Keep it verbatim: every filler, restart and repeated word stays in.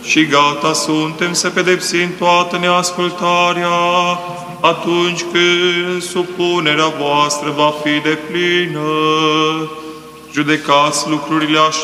și gata suntem să pedepsim toată neascultarea, atunci când supunerea voastră va fi deplină. Judecați lucrurile așa